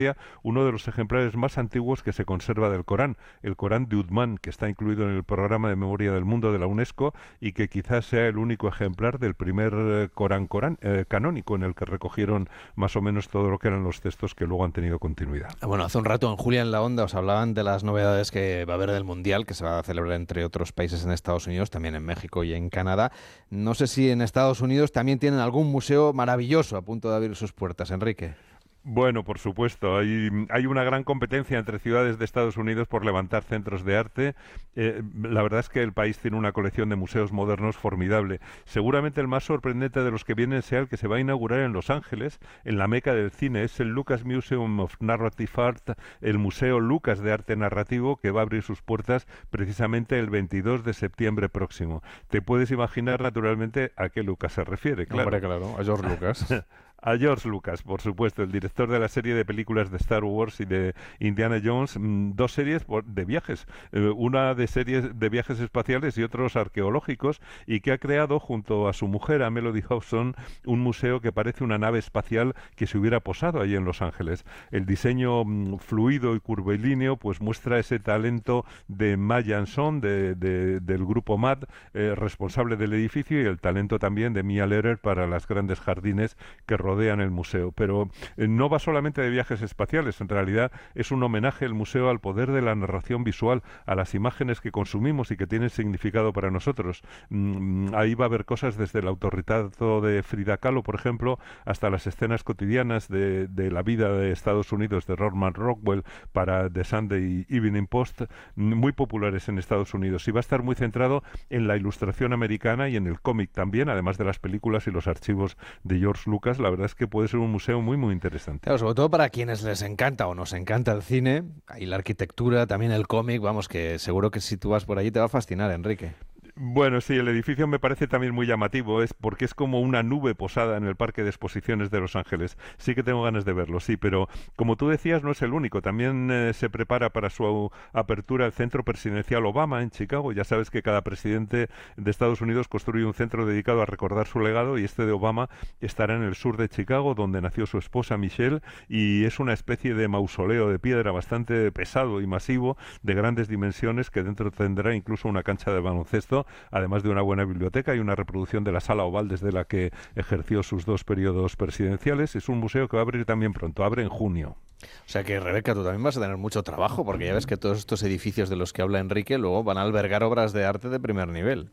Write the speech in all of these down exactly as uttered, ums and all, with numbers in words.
uno de los ejemplares más antiguos que se conserva del Corán, el Corán de Uthman, que está incluido en el Programa de Memoria del Mundo de la UNESCO y que quizás sea el único ejemplar del primer eh, Corán, Corán eh, canónico, en el que recogieron más o menos todo lo que eran los textos que luego han tenido continuidad. Bueno, hace un rato en Julia en la Onda os hablaban de las novedades que va a haber del Mundial, que se va a celebrar entre otros países en Estados Unidos, también en México y en Canadá. No sé si en Estados Unidos también tienen algún museo maravilloso a punto de abrir sus puertas, Enrique. Bueno, por supuesto, hay, hay una gran competencia entre ciudades de Estados Unidos por levantar centros de arte. Eh, la verdad es que el país tiene una colección de museos modernos formidable. Seguramente el más sorprendente de los que vienen sea el que se va a inaugurar en Los Ángeles, en la meca del cine. Es el Lucas Museum of Narrative Art, el Museo Lucas de Arte Narrativo, que va a abrir sus puertas precisamente el veintidós de septiembre próximo. Te puedes imaginar naturalmente a qué Lucas se refiere, claro. Hombre, claro, a George Lucas. A George Lucas, por supuesto, el director de la serie de películas de Star Wars y de Indiana Jones, mmm, dos series de viajes, eh, una de series de viajes espaciales y otros arqueológicos, y que ha creado junto a su mujer, a Melody Hobson, un museo que parece una nave espacial que se hubiera posado allí en Los Ángeles. El diseño mmm, fluido y curvilíneo pues muestra ese talento de Ma Jansson, de, de, del grupo M A D, eh, responsable del edificio, y el talento también de Mia Lehrer para las grandes jardines que rodean rodean el museo, pero eh, no va solamente de viajes espaciales. En realidad es un homenaje el museo al poder de la narración visual, a las imágenes que consumimos y que tienen significado para nosotros. Mm, ahí va a haber cosas desde el autorretrato de Frida Kahlo, por ejemplo, hasta las escenas cotidianas de, de la vida de Estados Unidos de Norman Rockwell para The Sunday Evening Post, muy populares en Estados Unidos, y va a estar muy centrado en la ilustración americana y en el cómic también, además de las películas y los archivos de George Lucas. La verdad es que puede ser un museo muy, muy interesante. Claro, sobre todo para quienes les encanta o nos encanta el cine, y la arquitectura, también el cómic, vamos, que seguro que si tú vas por allí te va a fascinar, Enrique. Bueno, sí, el edificio me parece también muy llamativo, es porque es como una nube posada en el Parque de Exposiciones de Los Ángeles. Sí que tengo ganas de verlo, sí, pero como tú decías, no es el único. También eh, se prepara para su apertura el Centro Presidencial Obama en Chicago. Ya sabes que cada presidente de Estados Unidos construye un centro dedicado a recordar su legado, y este de Obama estará en el sur de Chicago, donde nació su esposa Michelle, y es una especie de mausoleo de piedra bastante pesado y masivo, de grandes dimensiones, que dentro tendrá incluso una cancha de baloncesto, además de una buena biblioteca y una reproducción de la sala oval desde la que ejerció sus dos periodos presidenciales. Es un museo que va a abrir también pronto, abre en junio. O sea que, Rebeca, tú también vas a tener mucho trabajo, porque ya ves que todos estos edificios de los que habla Enrique luego van a albergar obras de arte de primer nivel.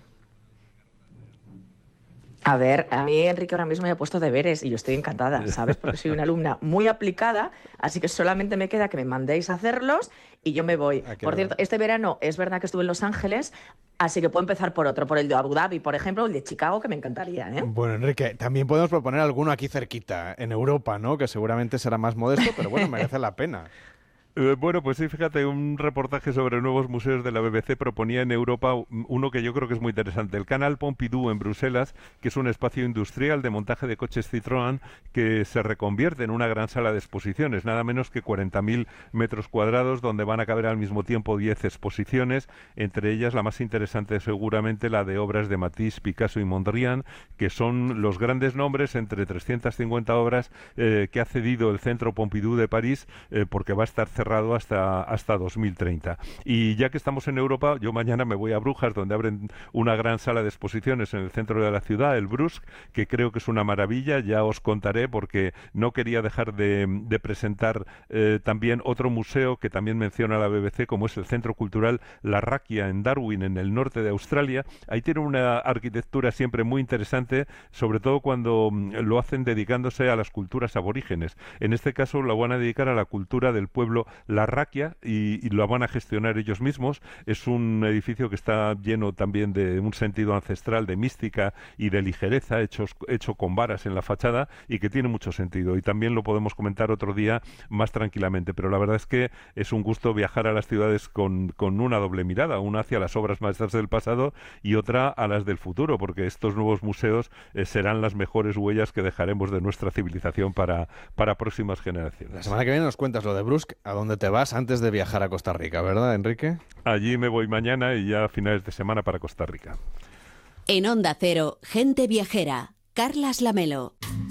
A ver, a mí Enrique ahora mismo me ha puesto deberes y yo estoy encantada, ¿sabes? Porque soy una alumna muy aplicada, así que solamente me queda que me mandéis a hacerlos y yo me voy. Ah, por cierto, este verano es verdad que estuve en Los Ángeles, así que puedo empezar por otro, por el de Abu Dhabi, por ejemplo, el de Chicago, que me encantaría, ¿eh? Bueno, Enrique, también podemos proponer alguno aquí cerquita, en Europa, ¿no? Que seguramente será más modesto, pero bueno, merece la pena. Eh, bueno, pues sí, fíjate, un reportaje sobre nuevos museos de la B B C proponía en Europa uno que yo creo que es muy interesante, el Canal Pompidou en Bruselas, que es un espacio industrial de montaje de coches Citroën que se reconvierte en una gran sala de exposiciones, nada menos que cuarenta mil metros cuadrados, donde van a caber al mismo tiempo diez exposiciones, entre ellas la más interesante seguramente la de obras de Matisse, Picasso y Mondrian, que son los grandes nombres entre trescientas cincuenta obras eh, que ha cedido el Centro Pompidou de París, eh, porque va a estar cerrado hasta, hasta dos mil treinta. Y ya que estamos en Europa, yo mañana me voy a Brujas, donde abren una gran sala de exposiciones en el centro de la ciudad, el Brusk, que creo que es una maravilla. Ya os contaré, porque no quería dejar de, de presentar eh, también otro museo que también menciona la B B C, como es el Centro Cultural La Raquia en Darwin, en el norte de Australia. Ahí tiene una arquitectura siempre muy interesante, sobre todo cuando lo hacen dedicándose a las culturas aborígenes. En este caso lo van a dedicar a la cultura del pueblo La Raquia, y, y lo van a gestionar ellos mismos. Es un edificio que está lleno también de un sentido ancestral, de mística y de ligereza, hechos, hecho con varas en la fachada, y que tiene mucho sentido. Y también lo podemos comentar otro día más tranquilamente, pero la verdad es que es un gusto viajar a las ciudades con, con una doble mirada, una hacia las obras maestras del pasado y otra a las del futuro, porque estos nuevos museos eh, serán las mejores huellas que dejaremos de nuestra civilización para, para próximas generaciones. La semana que viene nos cuentas lo de Brusk, a dónde te vas antes de viajar a Costa Rica, ¿verdad, Enrique? Allí me voy mañana y ya a finales de semana para Costa Rica. En Onda Cero, Gente Viajera, Carlas Lamelo.